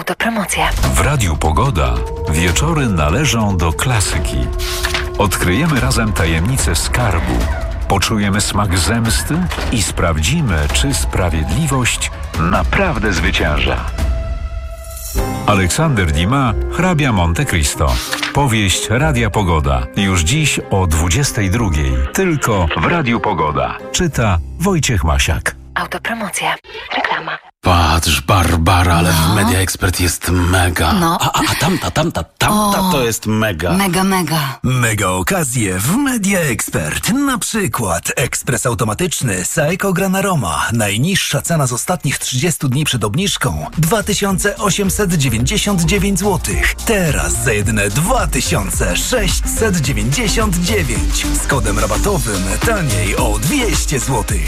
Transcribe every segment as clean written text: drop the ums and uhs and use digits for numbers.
Autopromocja. W Radiu Pogoda wieczory należą do klasyki. Odkryjemy razem tajemnicę skarbu. Poczujemy smak zemsty i sprawdzimy, czy sprawiedliwość naprawdę zwycięża. Aleksander Dumas, Hrabia Monte Cristo. Powieść Radia Pogoda. Już dziś o 22:00. Tylko w Radiu Pogoda. Czyta Wojciech Masiak. Autopromocja. Reklama. Patrz, Barbara, ale w Media Expert jest mega. No. A tamta to jest mega. Mega. Mega okazje w Media Expert. Na przykład ekspres automatyczny Saeco Granaroma. Najniższa cena z ostatnich 30 dni przed obniżką 2899 zł. Teraz za jedyne 2699. Z kodem rabatowym taniej o 200 zł.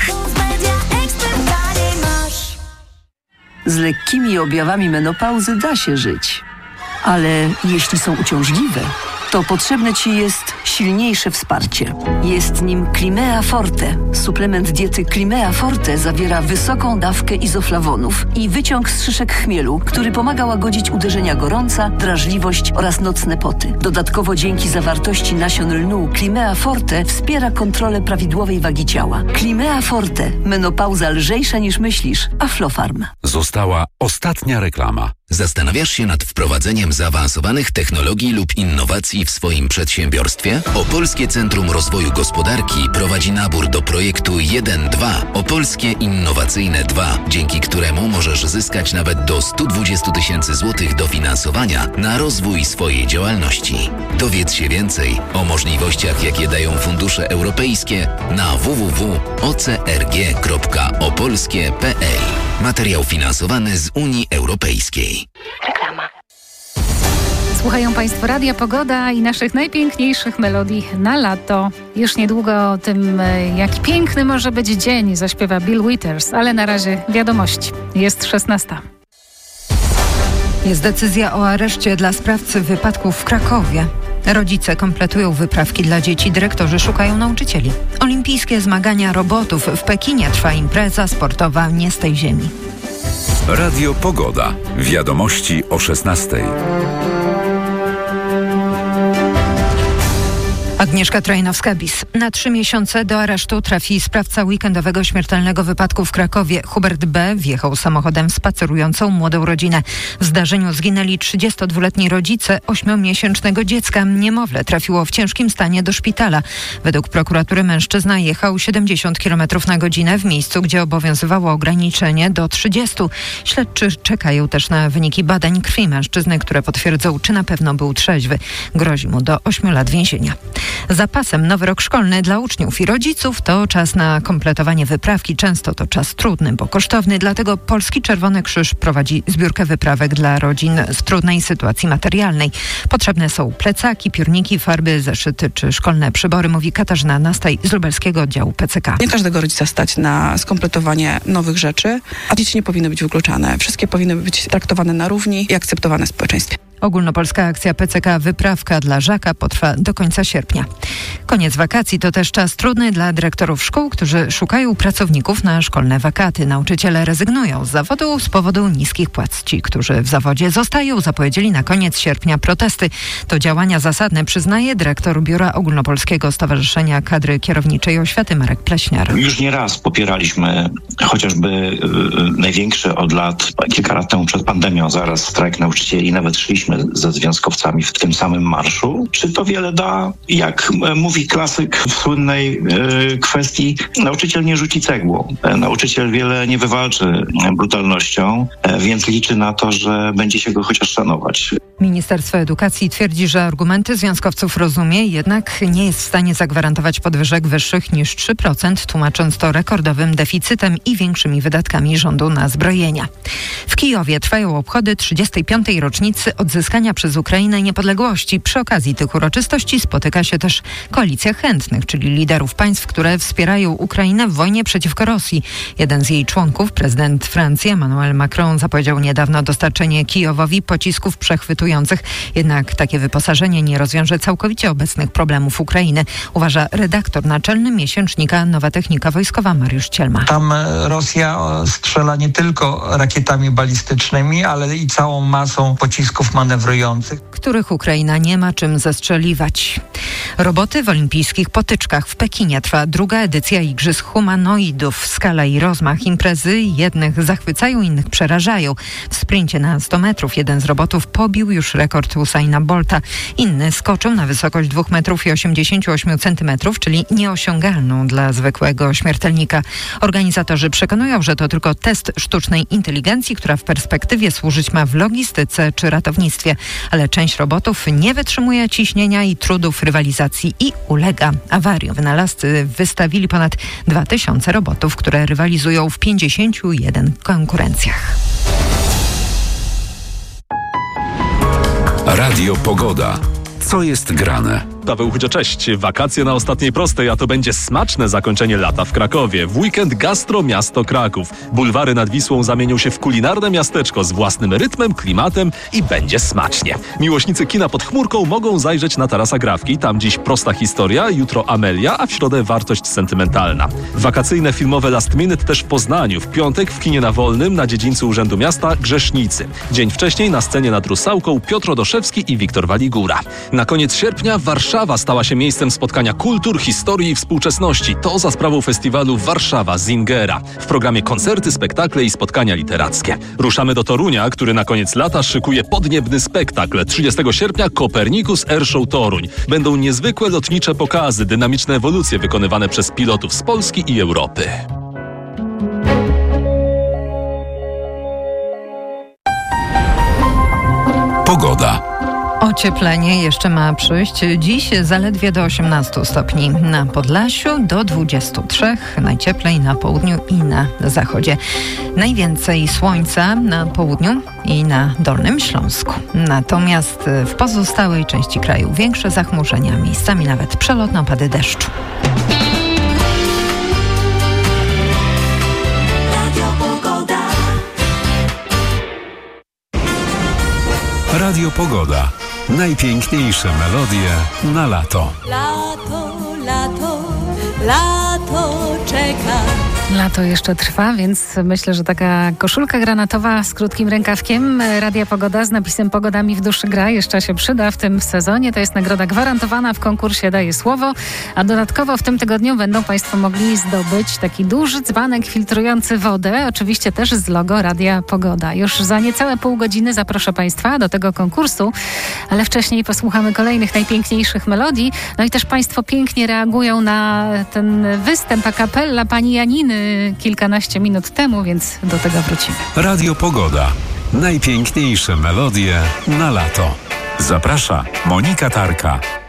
Z lekkimi objawami menopauzy da się żyć. Ale jeśli są uciążliwe, to potrzebne Ci jest silniejsze wsparcie. Jest nim Climea Forte. Suplement diety Climea Forte zawiera wysoką dawkę izoflawonów i wyciąg z szyszek chmielu, który pomaga łagodzić uderzenia gorąca, drażliwość oraz nocne poty. Dodatkowo dzięki zawartości nasion lnu Climea Forte wspiera kontrolę prawidłowej wagi ciała. Climea Forte. Menopauza lżejsza niż myślisz. Aflofarm. Została ostatnia reklama. Zastanawiasz się nad wprowadzeniem zaawansowanych technologii lub innowacji w swoim przedsiębiorstwie? Opolskie Centrum Rozwoju Gospodarki prowadzi nabór do projektu 1-2 Opolskie Innowacyjne 2, dzięki któremu możesz zyskać nawet do 120 000 złotych dofinansowania na rozwój swojej działalności. Dowiedz się więcej o możliwościach, jakie dają fundusze europejskie na www.ocrg.opolskie.pl. Materiał finansowany z Unii Europejskiej. Reklama. Słuchają Państwo Radia Pogoda i naszych najpiękniejszych melodii na lato. Już niedługo o tym, jaki piękny może być dzień, zaśpiewa Bill Withers, ale na razie wiadomości. Jest 16:00. Jest decyzja o areszcie dla sprawcy wypadków w Krakowie. Rodzice kompletują wyprawki dla dzieci, dyrektorzy szukają nauczycieli. Olimpijskie zmagania robotów. W Pekinie trwa impreza sportowa nie z tej ziemi. Radio Pogoda. Wiadomości o 16:00. Agnieszka Trajnowska-Bis. Na 3 miesiące do aresztu trafi sprawca weekendowego śmiertelnego wypadku w Krakowie. Hubert B. wjechał samochodem w spacerującą młodą rodzinę. W zdarzeniu zginęli 32-letni rodzice 8-miesięcznego dziecka. Niemowlę trafiło w ciężkim stanie do szpitala. Według prokuratury mężczyzna jechał 70 km na godzinę w miejscu, gdzie obowiązywało ograniczenie do 30. Śledczy czekają też na wyniki badań krwi mężczyzny, które potwierdzą, czy na pewno był trzeźwy. Grozi mu do 8 lat więzienia. Za pasem nowy rok szkolny dla uczniów i rodziców to czas na kompletowanie wyprawki. Często to czas trudny, bo kosztowny, dlatego Polski Czerwony Krzyż prowadzi zbiórkę wyprawek dla rodzin w trudnej sytuacji materialnej. Potrzebne są plecaki, piórniki, farby, zeszyty czy szkolne przybory, mówi Katarzyna Nastaj z lubelskiego oddziału PCK. Nie każdego rodzica stać na skompletowanie nowych rzeczy, a dzieci nie powinny być wykluczane. Wszystkie powinny być traktowane na równi i akceptowane w społeczeństwie. Ogólnopolska akcja PCK Wyprawka dla Żaka potrwa do końca sierpnia. Koniec wakacji to też czas trudny dla dyrektorów szkół, którzy szukają pracowników na szkolne wakaty. Nauczyciele rezygnują z zawodu z powodu niskich płac. Ci, którzy w zawodzie zostają, zapowiedzieli na koniec sierpnia protesty. To działania zasadne, przyznaje dyrektor Biura Ogólnopolskiego Stowarzyszenia Kadry Kierowniczej Oświaty Marek Pleśniar. Już nie raz popieraliśmy chociażby największy od lat, kilka lat temu przed pandemią, zaraz strajk nauczycieli, nawet szliśmy ze związkowcami w tym samym marszu. Czy to wiele da? Jak mówi klasyk w słynnej kwestii, nauczyciel nie rzuci cegłą. Nauczyciel wiele nie wywalczy brutalnością, więc liczy na to, że będzie się go chociaż szanować. Ministerstwo Edukacji twierdzi, że argumenty związkowców rozumie, jednak nie jest w stanie zagwarantować podwyżek wyższych niż 3%, tłumacząc to rekordowym deficytem i większymi wydatkami rządu na zbrojenia. W Kijowie trwają obchody 35. rocznicy odzyskania przez Ukrainę niepodległości. Przy okazji tych uroczystości spotyka się też koalicja chętnych, czyli liderów państw, które wspierają Ukrainę w wojnie przeciwko Rosji. Jeden z jej członków, prezydent Francji Emmanuel Macron, zapowiedział niedawno dostarczenie Kijowowi pocisków przechwytujących. Jednak takie wyposażenie nie rozwiąże całkowicie obecnych problemów Ukrainy, uważa redaktor naczelny miesięcznika Nowa Technika Wojskowa Mariusz Cielma. Tam Rosja strzela nie tylko rakietami balistycznymi, balistycznymi, ale i całą masą pocisków manewrujących, których Ukraina nie ma czym zestrzeliwać. Roboty w olimpijskich potyczkach w Pekinie. Trwa druga edycja Igrzysk Humanoidów. Skala i rozmach imprezy jednych zachwycają, innych przerażają. W sprincie na 100 metrów jeden z robotów pobił już rekord Usaina Bolta. Inny skoczył na wysokość 2 metrów i 88 centymetrów, czyli nieosiągalną dla zwykłego śmiertelnika. Organizatorzy przekonują, że to tylko test sztucznej inteligencji, która w perspektywie służyć ma w logistyce czy ratownictwie. Ale część robotów nie wytrzymuje ciśnienia i trudów rywalizacji i ulega awarii. Wynalazcy wystawili ponad 2000 robotów, które rywalizują w 51 konkurencjach. Radio Pogoda. Co jest grane? Paweł Chudzio, cześć. Wakacje na ostatniej prostej, a to będzie smaczne zakończenie lata w Krakowie. W weekend gastro miasto Kraków. Bulwary nad Wisłą zamienią się w kulinarne miasteczko z własnym rytmem, klimatem i będzie smacznie. Miłośnicy kina pod chmurką mogą zajrzeć na Tarasa Grawki. Tam dziś prosta historia, jutro Amelia, a w środę wartość sentymentalna. Wakacyjne filmowe last minute też w Poznaniu. W piątek w kinie na Wolnym na dziedzińcu Urzędu Miasta Grzesznicy. Dzień wcześniej na scenie nad Rusałką Piotr Rodoszewski i Wiktor Waligura. Na koniec sierpnia Warszawa stała się miejscem spotkania kultur, historii i współczesności. To za sprawą festiwalu Warszawa Zingera. W programie koncerty, spektakle i spotkania literackie. Ruszamy do Torunia, który na koniec lata szykuje podniebny spektakl. 30 sierpnia Copernicus Airshow Toruń. Będą niezwykłe lotnicze pokazy, dynamiczne ewolucje wykonywane przez pilotów z Polski i Europy. Pogoda. Ocieplenie jeszcze ma przyjść. Dziś zaledwie do 18 stopni. Na Podlasiu do 23, najcieplej na południu i na zachodzie. Najwięcej słońca na południu i na Dolnym Śląsku. Natomiast w pozostałej części kraju większe zachmurzenia, miejscami nawet przelotne opady deszczu. Radio Pogoda. Najpiękniejsze melodie na lato. Lato, lato, lato czeka. Lato jeszcze trwa, więc myślę, że taka koszulka granatowa z krótkim rękawkiem Radia Pogoda z napisem Pogodami w duszy gra jeszcze się przyda w tym sezonie. To jest nagroda gwarantowana w konkursie Daję Słowo, a dodatkowo w tym tygodniu będą Państwo mogli zdobyć taki duży dzbanek filtrujący wodę, oczywiście też z logo Radia Pogoda. Już za niecałe pół godziny zaproszę Państwa do tego konkursu, ale wcześniej posłuchamy kolejnych najpiękniejszych melodii. No i też Państwo pięknie reagują na ten występ a cappella pani Janiny kilkanaście minut temu, więc do tego wrócimy. Radio Pogoda. Najpiękniejsze melodie na lato. Zaprasza Monika Tarka.